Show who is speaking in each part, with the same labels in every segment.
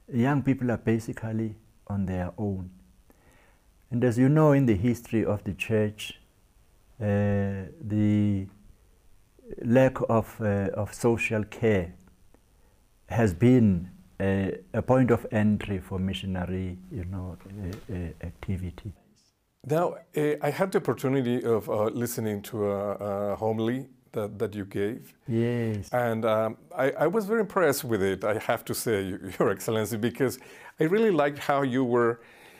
Speaker 1: young people are basically on their own. And as you know, in the history of the church, the lack of social care has been a point of entry for missionary, activity.
Speaker 2: Now, I had the opportunity of listening to a homily that you gave.
Speaker 1: Yes.
Speaker 2: And I was very impressed with it, I have to say, Your Excellency, because I really liked how you were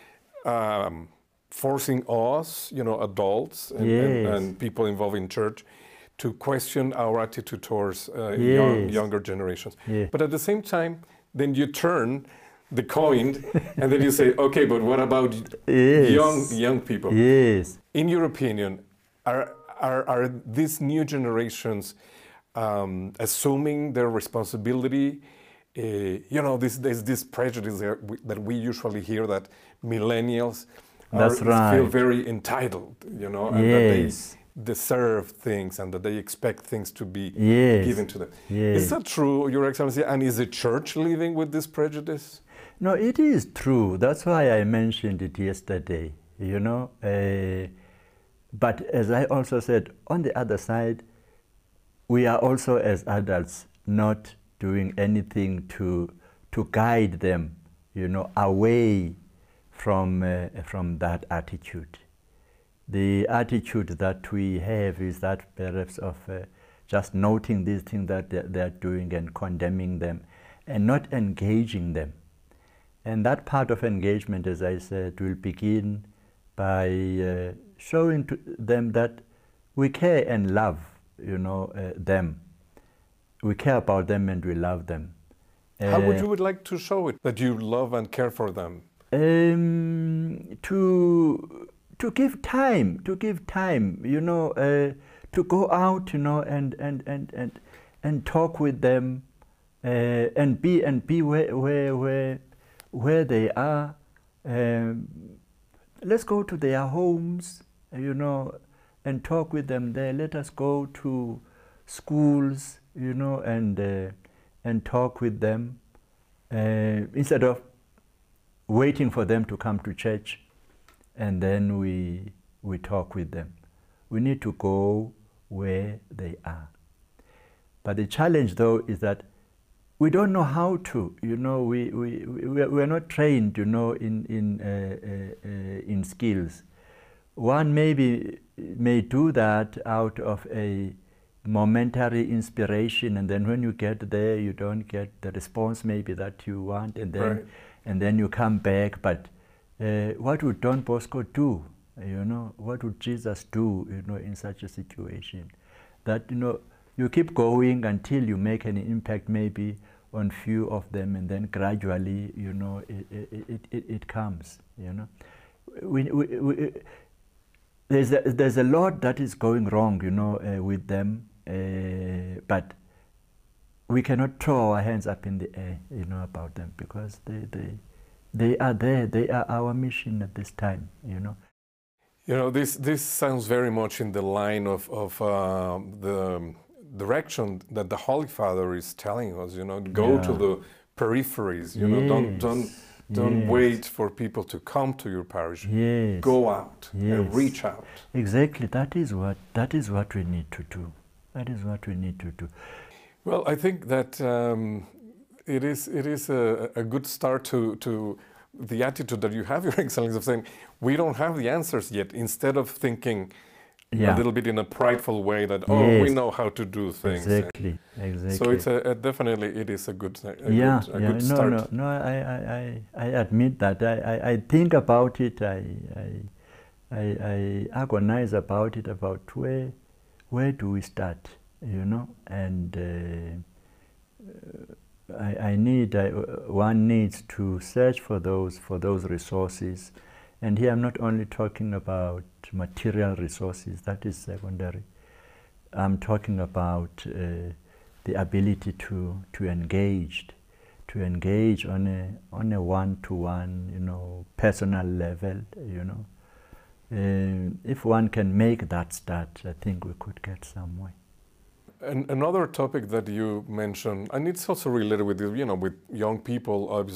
Speaker 2: forcing us, adults and people involved in church, to question our attitude towards younger generations.
Speaker 1: Yes.
Speaker 2: But at the same time, then you turn the coin and then you say, okay, but what about young people?
Speaker 1: Yes.
Speaker 2: In your opinion, are these new generations assuming their responsibility? There's this prejudice that we usually hear that millennials feel very entitled, and that they deserve things and that they expect things to be given to them.
Speaker 1: Yes.
Speaker 2: Is that true, Your Excellency? And is the church living with this prejudice?
Speaker 1: No, it is true. That's why I mentioned it yesterday, But as I also said, on the other side, we are also as adults not doing anything to guide them, away from that attitude. The attitude that we have is that perhaps of just noting these things that they're doing and condemning them and not engaging them. And that part of engagement, as I said, will begin by showing to them that we care and love, them. We care about them and we love them.
Speaker 2: How would you like to show it, that you love and care for them?
Speaker 1: To give time, to go out, and talk with them, and be where they are. Let's go to their homes, and talk with them there. Let us go to schools, and talk with them, instead of waiting for them to come to church and then we talk with them. We need to go where they are. But the challenge, though, is that we don't know how to. We're not trained, in skills. One may do that out of a momentary inspiration, and then when you get there, you don't get the response maybe that you want, and then you come back. But what would Don Bosco do? What would Jesus do? In such a situation, that you keep going until you make an impact, maybe on few of them, and then gradually, it comes. There's a lot that is going wrong, with them, but we cannot throw our hands up in the air, about them, because they are there. They are our mission at this time,
Speaker 2: This sounds very much in the line of the direction that the Holy Father is telling us. Go to the peripheries. Don't wait for people to come to your parish.
Speaker 1: Yes.
Speaker 2: Go out and reach out.
Speaker 1: Exactly. That is what we need to do. That is what we need to do.
Speaker 2: Well, I think that it is a good start to the attitude that you have, Your Excellency, of saying we don't have the answers yet. Instead of thinking a little bit in a prideful way that we know how to do things.
Speaker 1: Exactly.
Speaker 2: So it's definitely it is a good start.
Speaker 1: No, I admit that. I think about it. I agonize about it, about where do we start, and one needs to search for those resources. And here I'm not only talking about material resources, that is secondary. I'm talking about the ability to engage on a one-to-one, personal level, If one can make that start, I think we could get somewhere.
Speaker 2: And another topic that you mentioned, and it's also related with with young people, obviously.